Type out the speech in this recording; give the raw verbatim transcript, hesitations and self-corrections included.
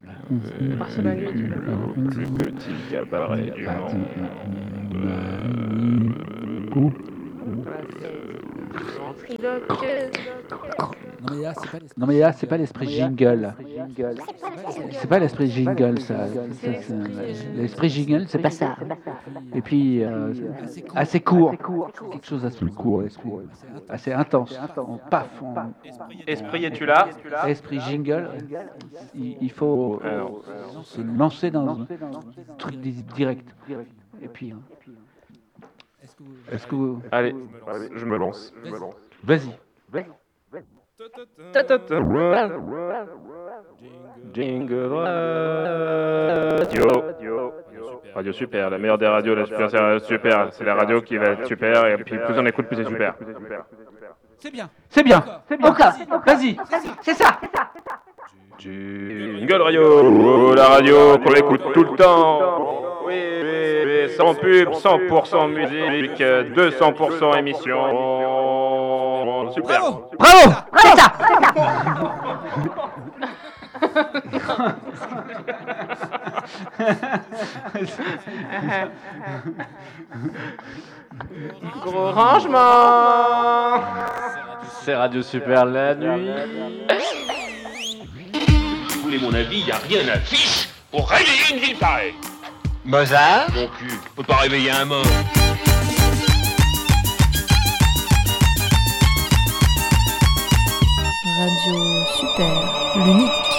Par ce bagage, tu l'as. Petit, petit cabaret du monde. Voilà, c'est ventriloque. Non mais là, c'est pas l'esprit. Non mais là, c'est pas l'esprit jingle. C'est pas l'esprit jingle, ça. C'est Ça, c'est- l'esprit, euh, L'esprit jingle, c'est pas ça. Et puis, euh, Assez court. assez court. Quelque chose d'assez court, l'esprit. Assez intense. On paf. on- Esprit, es-tu là? Esprit jingle, il, il faut euh, Alors, se lancer dans un truc di- direct. Et puis, hein, Est-ce que vous... est-ce que vous... allez, je me lance. Je me lance. Vas-y. Jingle Radio. Radio super, la meilleure des radios, la super, c'est super, c'est la radio qui va être super, et puis plus on écoute, plus c'est super. C'est bien. C'est bien. Encore. Vas-y. C'est ça. Jingle Radio, la radio qu'on écoute tout le temps. Oui, oui, oui, sans pub, cent pour cent musique, deux cents pour cent émission. Super. Bravo. Bravo. C'est ça. Gros rangement. C'est Radio Super la nuit. Si vous voulez mon avis, y a rien à fiche pour réveiller une ville pareille. Mozart. Mon cul, peut pas réveiller un mort. Radio Super, l'unique.